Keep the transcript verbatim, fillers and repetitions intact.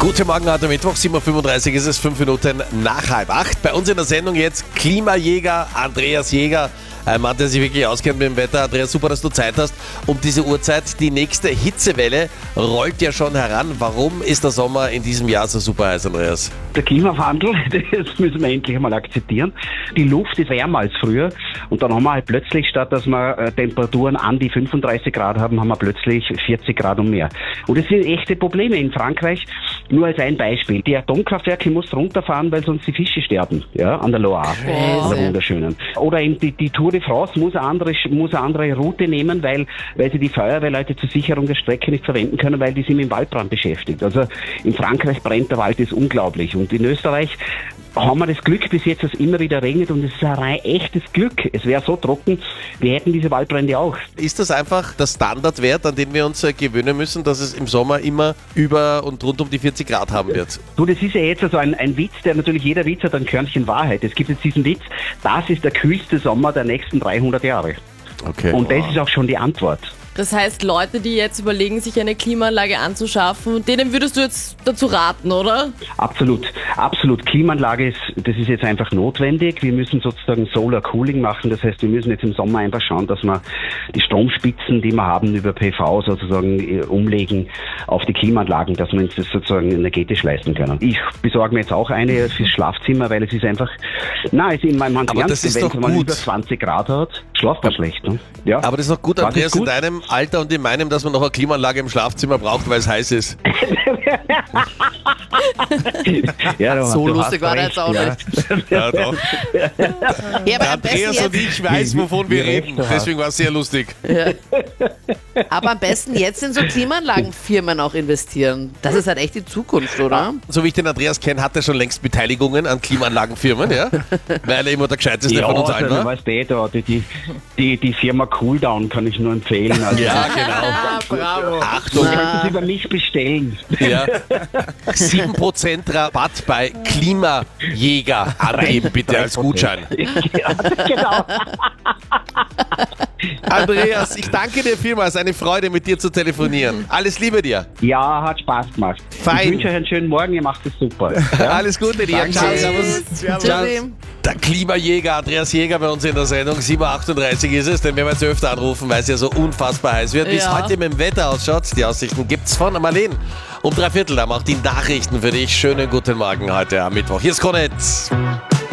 Guten Morgen, heute Mittwoch, sieben Uhr fünfunddreißig ist es, fünf Minuten nach halb acht. Bei uns in der Sendung jetzt Klimajäger Andreas Jäger, ein Mann, der sich wirklich auskennt mit dem Wetter. Andreas, super, dass du Zeit hast. Um diese Uhrzeit, die nächste Hitzewelle rollt ja schon heran. Warum ist der Sommer in diesem Jahr so super heiß, Andreas? Der Klimawandel, das müssen wir endlich einmal akzeptieren. Die Luft ist wärmer als früher und dann haben wir halt plötzlich, statt dass wir Temperaturen an die fünfunddreißig Grad haben, haben wir plötzlich vierzig Grad und mehr. Und das sind echte Probleme in Frankreich. Nur als ein Beispiel. Die Atomkraftwerke mussten runterfahren, weil sonst die Fische sterben, ja, an der Loire, an der wunderschönen. Oder eben die, die Tour de France muss eine andere, muss eine andere Route nehmen, weil, weil sie die Feuerwehrleute zur Sicherung der Strecke nicht verwenden können, weil die sind mit dem Waldbrand beschäftigt. Also in Frankreich brennt der Wald, ist unglaublich. Und in Österreich haben wir das Glück bis jetzt, dass es immer wieder regnet und es ist ein rein echtes Glück. Es wäre so trocken, wir hätten diese Waldbrände auch. Ist das einfach der Standardwert, an den wir uns gewöhnen müssen, dass es im Sommer immer über und rund um die vierzig Grad haben wird? Du, das ist ja jetzt also ein, ein Witz, der natürlich, jeder Witz hat ein Körnchen Wahrheit. Es gibt jetzt diesen Witz, das ist der kühlste Sommer der nächsten dreihundert Jahre. Okay. Und das ist auch schon die Antwort. Das heißt, Leute, die jetzt überlegen, sich eine Klimaanlage anzuschaffen, denen würdest du jetzt dazu raten, oder? Absolut, absolut. Klimaanlage ist, das ist jetzt einfach notwendig. Wir müssen sozusagen Solar Cooling machen. Das heißt, wir müssen jetzt im Sommer einfach schauen, dass wir die Stromspitzen, die wir haben, über P V sozusagen umlegen auf die Klimaanlagen, dass wir uns das sozusagen energetisch leisten können. Ich besorge mir jetzt auch eine fürs Schlafzimmer, weil es ist einfach, na, es ist in meinem Hand Aber das ist doch wenn man gut. über zwanzig Grad hat, schlaft man schlecht. Ne? Ja. Aber das ist doch gut, Was Andreas, ist gut? in deinem Alter und in meinem, dass man noch eine Klimaanlage im Schlafzimmer braucht, weil es heiß ist. Ja, du, So du lustig hast war der recht, jetzt auch ja. nicht. Ja, doch. Ja, Der aber, am besten Andreas und jetzt, ich weiß, wovon wir Wie recht reden. du hast. Deswegen war es sehr lustig. aber am besten jetzt in so Klimaanlagenfirmen auch investieren. Das ist halt echt die Zukunft, oder? So wie ich den Andreas kenne, hat er schon längst Beteiligungen an Klimaanlagenfirmen, ja? Weil er immer der Gescheiteste Ja, von uns also, allen war. weißt du, da, die, die, die, die Firma Cooldown kann ich nur empfehlen. Also, Ja, genau. Ah, bravo. Achtung, Du kannst es über mich bestellen. ja. sieben Prozent Rabatt bei Klimajäger angeben, bitte als Gutschein. Ja, genau. Andreas, ich danke dir vielmals. Eine Freude, mit dir zu telefonieren. Alles Liebe dir. Ja, hat Spaß gemacht. Fein. Ich wünsche euch einen schönen Morgen, ihr macht es super. Ja? Alles Gute dir. Danke. Ciao, servus. Tschüssi. Der Klimajäger Andreas Jäger bei uns in der Sendung. sieben Uhr achtunddreißig ist es, denn wir werden jetzt öfter anrufen, weil es ja so unfassbar heiß wird. Wie es Ja. heute mit dem Wetter ausschaut, die Aussichten gibt's von Marlene. Um drei Viertel haben auch die Nachrichten für dich. Schönen guten Morgen heute am Mittwoch. Hier ist Konetz.